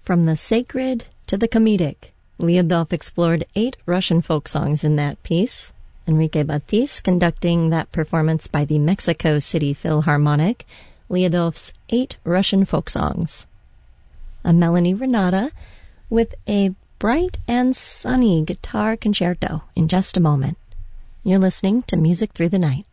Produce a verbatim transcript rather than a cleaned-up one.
From the sacred to the comedic, Lyudov explored eight Russian folk songs in that piece. Enrique Batis conducting that performance by the Mexico City Philharmonic, Lyudov's Eight Russian Folk Songs. I'm Melanie Renata with a bright and sunny guitar concerto in just a moment. You're listening to Music Through the Night.